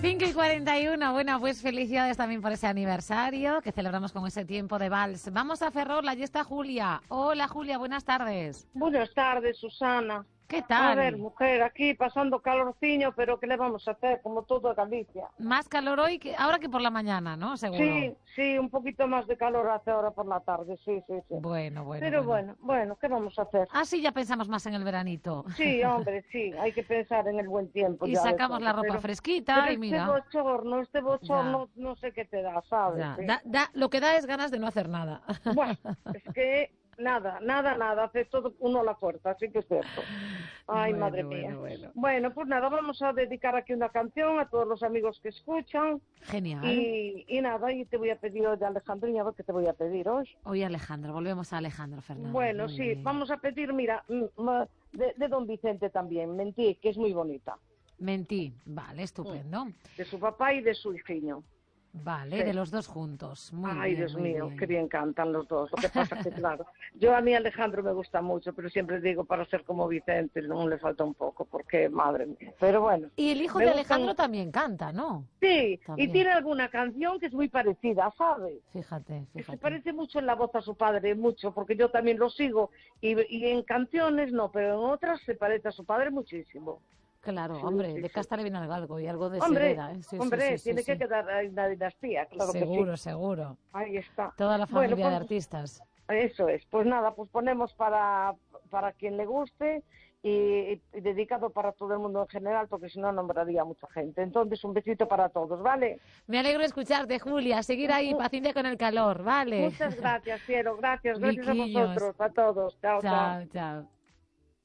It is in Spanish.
5:41, bueno, pues felicidades también por ese aniversario que celebramos con ese tiempo de vals. Vamos a Ferrol, allí está Julia. Hola Julia, buenas tardes. Buenas tardes, Susana. ¿Qué A tal? ver, mujer, aquí pasando calorciño, pero ¿qué le vamos a hacer? Como todo en Galicia. Más calor hoy que ahora que por la mañana, ¿no? Seguro. Sí, un poquito más de calor hace ahora por la tarde, sí. Bueno. Pero bueno, ¿qué vamos a hacer? Así ya pensamos más en el veranito. Sí, hombre, sí, hay que pensar en el buen tiempo. Y ya de sacamos todo, la ropa fresquita y mira. Este bochorno, no sé qué te da, ¿sabes? Ya. Sí. Lo que da es ganas de no hacer nada. Bueno, es que nada, hace todo uno a la fuerza, así que es cierto. Ay, madre mía. Bueno, pues nada, vamos a dedicar aquí una canción a todos los amigos que escuchan. Genial. Y nada, y te voy a pedir hoy de Alejandro, a ver qué te voy a pedir hoy. Hoy Alejandro, volvemos a Alejandro Fernández. Bueno, muy sí, bien. vamos a pedir, mira, de Don Vicente también, Mentí, que es muy bonita. Mentí, vale, estupendo. De su papá y de su hijiño. Vale, Sí. de los dos juntos. Muy Ay, bien, Dios muy mío, bien. qué bien cantan los dos. Lo que pasa es que, claro, yo a mí Alejandro me gusta mucho, pero siempre digo, para ser como Vicente, no le falta un poco, porque, madre mía. Pero bueno. Y el hijo de Alejandro también canta, ¿no? Sí, También. y tiene alguna canción que es muy parecida, ¿sabes? Fíjate. Se parece mucho en la voz a su padre, mucho, porque yo también lo sigo, y en canciones no, pero en otras se parece a su padre muchísimo. Claro, Sí, hombre, sí, de sí. casta le viene algo y algo de Hombre, Sereda, ¿eh? Sí, tiene que quedar ahí la dinastía, claro seguro, que sí. Seguro. Ahí está. Toda la familia Bueno, de artistas. Eso es. Pues nada, pues ponemos para quien le guste y dedicado para todo el mundo en general, porque si no nombraría mucha gente. Entonces, un besito para todos, ¿vale? Me alegro de escucharte, Julia. Seguir ahí, paciencia con el calor, ¿vale? Muchas gracias, cielo. Gracias a Viquiños. vosotros, a todos. Chao. Chao.